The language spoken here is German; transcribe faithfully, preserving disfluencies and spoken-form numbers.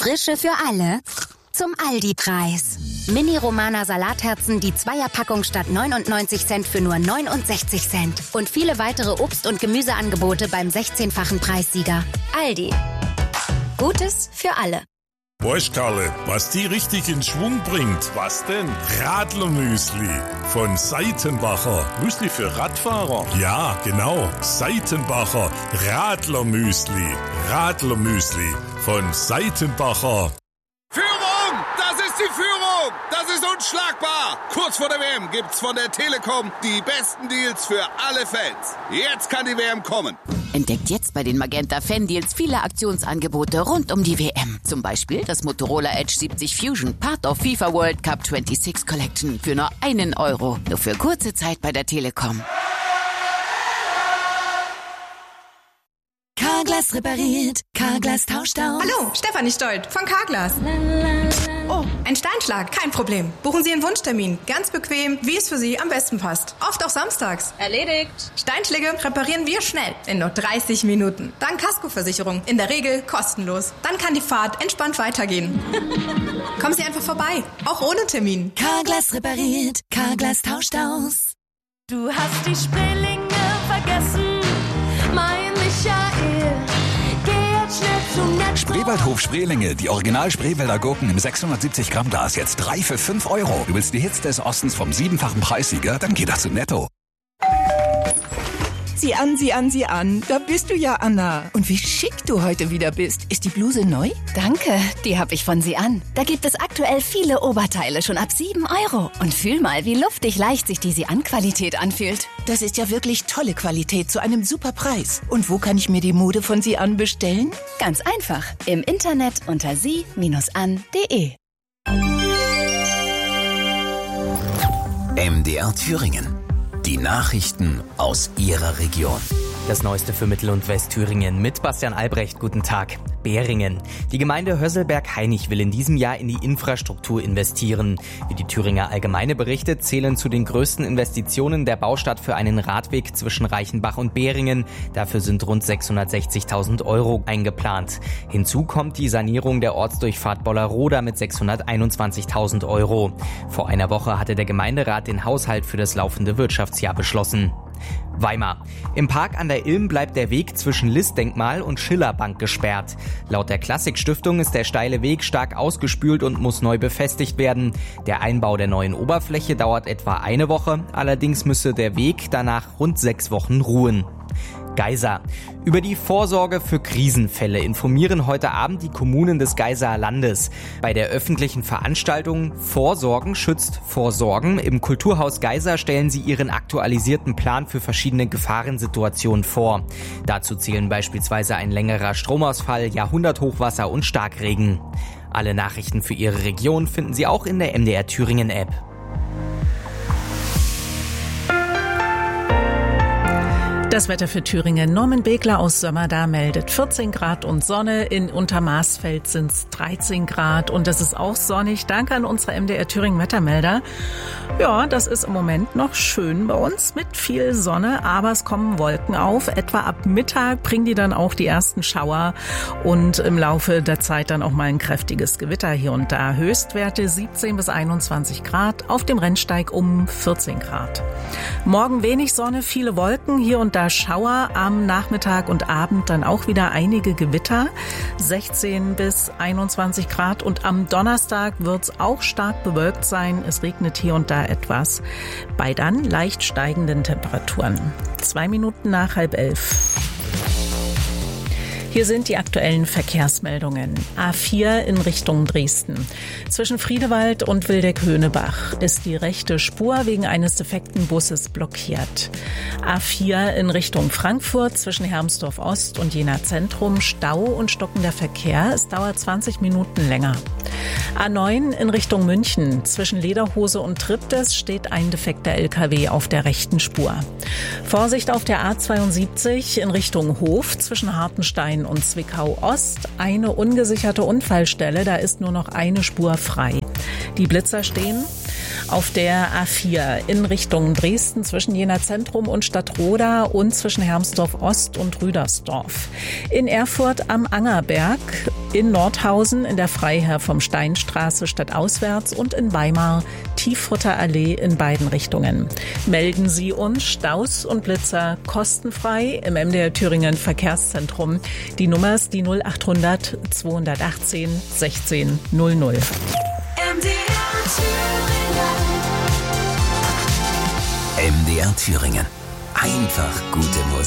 Frische für alle zum Aldi-Preis. Mini-Romana Salatherzen, die Zweierpackung statt neunundneunzig Cent für nur neunundsechzig Cent. Und viele weitere Obst- und Gemüseangebote beim sechzehnfachen Preissieger. Aldi. Gutes für alle. Weißt, Karle, was die richtig in Schwung bringt? Was denn? Radlermüsli von Seitenbacher. Müsli für Radfahrer? Ja, genau. Seitenbacher Radlermüsli. Radlermüsli von Seitenbacher. Führung! Das ist die Führung! Das ist unschlagbar! Kurz vor der W M gibt's von der Telekom die besten Deals für alle Fans. Jetzt kann die W M kommen. Entdeckt jetzt bei den Magenta Fan Deals viele Aktionsangebote rund um die W M. Zum Beispiel das Motorola Edge siebzig Fusion, Part of FIFA World Cup sechsundzwanzig Collection für nur einen Euro. Nur für kurze Zeit bei der Telekom. Carglass repariert, Carglass tauscht aus. Hallo, Stefanie Stolt von Carglass. Oh, ein Steinschlag, kein Problem. Buchen Sie einen Wunschtermin, ganz bequem, wie es für Sie am besten passt. Oft auch samstags. Erledigt. Steinschläge reparieren wir schnell, in nur dreißig Minuten. Dank Kaskoversicherung, in der Regel kostenlos. Dann kann die Fahrt entspannt weitergehen. Kommen Sie einfach vorbei, auch ohne Termin. Carglass repariert, Carglass tauscht aus. Du hast die Spreelinge vergessen, mein Michael. Geh jetzt schnell zum Netto. Spreewaldhof Spreelinge, die Original Spreewälder Gurken im sechshundertsiebzig Gramm Glas, jetzt drei für fünf Euro. Du willst die Hits des Ostens vom siebenfachen Preissieger? Dann geh doch zu Netto. Sieh an, sieh an, sieh an. Da bist du ja, Anna. Und wie schick du heute wieder bist. Ist die Bluse neu? Danke, die habe ich von Sie an. Da gibt es aktuell viele Oberteile schon ab sieben Euro. Und fühl mal, wie luftig leicht sich die Sie an Qualität anfühlt. Das ist ja wirklich tolle Qualität zu einem super Preis. Und wo kann ich mir die Mode von Sie an bestellen? Ganz einfach. Im Internet unter sie an punkt de. M D R Thüringen. Die Nachrichten aus Ihrer Region. Das Neueste für Mittel- und Westthüringen mit Bastian Albrecht. Guten Tag. Beringen. Die Gemeinde Hösselberg-Hainich will in diesem Jahr in die Infrastruktur investieren. Wie die Thüringer Allgemeine berichtet, zählen zu den größten Investitionen der Baustadt für einen Radweg zwischen Reichenbach und Beringen. Dafür sind rund sechshundertsechzigtausend Euro eingeplant. Hinzu kommt die Sanierung der Ortsdurchfahrt Bollerroda mit sechshunderteinundzwanzigtausend Euro. Vor einer Woche hatte der Gemeinderat den Haushalt für das laufende Wirtschaftsjahr beschlossen. Weimar. Im Park an der Ilm bleibt der Weg zwischen List-Denkmal und Schillerbank gesperrt. Laut der Klassik-Stiftung ist der steile Weg stark ausgespült und muss neu befestigt werden. Der Einbau der neuen Oberfläche dauert etwa eine Woche, allerdings müsse der Weg danach rund sechs Wochen ruhen. Geisa. Über die Vorsorge für Krisenfälle informieren heute Abend die Kommunen des Geiser Landes. Bei der öffentlichen Veranstaltung Vorsorgen schützt Vorsorgen im Kulturhaus Geisa stellen sie ihren aktualisierten Plan für verschiedene Gefahrensituationen vor. Dazu zählen beispielsweise ein längerer Stromausfall, Jahrhunderthochwasser und Starkregen. Alle Nachrichten für Ihre Region finden Sie auch in der M D R Thüringen App. Das Wetter für Thüringen. Norman Begler aus Sömmerda meldet vierzehn Grad und Sonne. In Untermaßfeld sind es dreizehn Grad und es ist auch sonnig. Danke an unsere M D R Thüringen Wettermelder. Ja, das ist im Moment noch schön bei uns mit viel Sonne, aber es kommen Wolken auf. Etwa ab Mittag bringen die dann auch die ersten Schauer und im Laufe der Zeit dann auch mal ein kräftiges Gewitter hier und da. Höchstwerte siebzehn bis einundzwanzig Grad, auf dem Rennsteig um vierzehn Grad. Morgen wenig Sonne, viele Wolken, hier und da Schauer, am Nachmittag und Abend dann auch wieder einige Gewitter, sechzehn bis einundzwanzig Grad und am Donnerstag wird es auch stark bewölkt sein. Es regnet hier und da etwas, bei dann leicht steigenden Temperaturen. Zwei Minuten nach halb elf. Hier sind die aktuellen Verkehrsmeldungen. A vier in Richtung Dresden. Zwischen Friedewald und Wildeck-Höhnebach ist die rechte Spur wegen eines defekten Busses blockiert. A vier in Richtung Frankfurt zwischen Hermsdorf Ost und Jena Zentrum. Stau und stockender Verkehr. Es dauert zwanzig Minuten länger. A neun in Richtung München. Zwischen Lederhose und Triptis steht ein defekter L K W auf der rechten Spur. Vorsicht auf der A zweiundsiebzig in Richtung Hof zwischen Hartenstein und Zwickau Ost. Eine ungesicherte Unfallstelle, da ist nur noch eine Spur frei. Die Blitzer stehen auf der A vier in Richtung Dresden zwischen Jena Zentrum und Stadtroda und zwischen Hermsdorf Ost und Rüdersdorf. In Erfurt am Angerberg In Nordhausen in der Freiherr vom Steinstraße stadtauswärts und in Weimar Tieffutter Allee in beiden Richtungen. Melden Sie uns Staus und Blitzer kostenfrei im M D R Thüringen Verkehrszentrum. Die Nummer ist die null achthundert zweihundertachtzehn sechzehn null null. M D R Thüringen. Einfach gute Musik.